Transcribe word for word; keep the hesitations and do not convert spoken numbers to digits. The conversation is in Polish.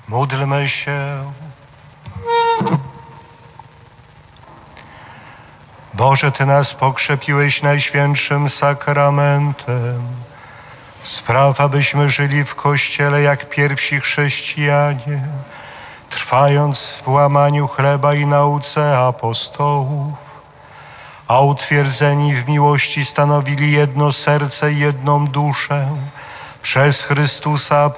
Módlmy się. Boże, Ty nas pokrzepiłeś Najświętszym Sakramentem. Spraw, abyśmy żyli w Kościele jak pierwsi chrześcijanie, trwając w łamaniu chleba i nauce apostołów, a utwierdzeni w miłości stanowili jedno serce i jedną duszę przez Chrystusa